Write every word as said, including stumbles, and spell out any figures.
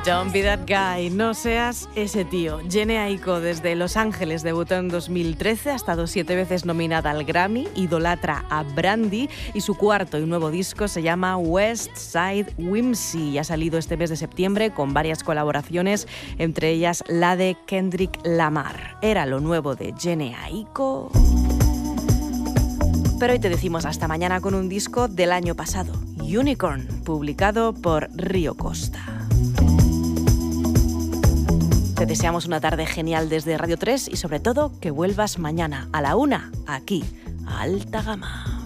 Don't be that guy, no seas ese tío. Jhené Aiko desde Los Ángeles debutó en dos mil trece, ha estado siete veces nominada al Grammy, idolatra a Brandy y su cuarto y nuevo disco se llama West Side Whimsy y ha salido este mes de septiembre con varias colaboraciones, entre ellas la de Kendrick Lamar. Era lo nuevo de Jhené Aiko. Pero hoy te decimos hasta mañana con un disco del año pasado, Unicorn, publicado por Río Costa. Te deseamos una tarde genial desde Radio tres y sobre todo que vuelvas mañana a la una, aquí, a Alta Gama.